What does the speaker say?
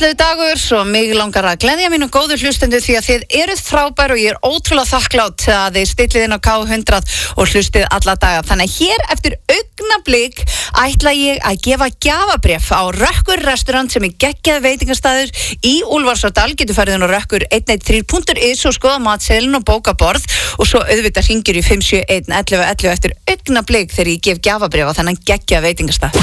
fallegur dagur og mig langar að gleðja mínu góðu hlustendur því að þið eruð frábær og ég ótrúlega þakklátt að þið stillið inn á K100 og hlustið alla daga. Þannig að hér eftir augnablik ætla ég að gefa gjafabréf á Rökkur restaurant sem geggjað veitingastaður í Úlfarsárdal. Getur farið inn á rökkur113.is og skoða matseðilinn og bóka borð og svo auðvitað hringir í 571 11 11 eftir augnablik þegar ég gef gjafabréf á þennan geggjað veitingastað.